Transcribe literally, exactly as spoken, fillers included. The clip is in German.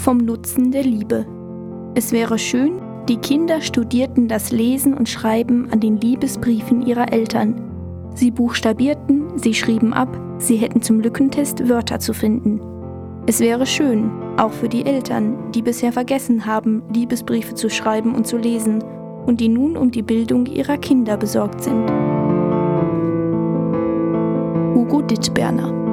vom Nutzen der Liebe. Es wäre schön, die Kinder studierten das Lesen und Schreiben an den Liebesbriefen ihrer Eltern. Sie buchstabierten, sie schrieben ab, sie hätten zum Lückentest Wörter zu finden. Es wäre schön, auch für die Eltern, die bisher vergessen haben, Liebesbriefe zu schreiben und zu lesen und die nun um die Bildung ihrer Kinder besorgt sind. Hugo Dittberner.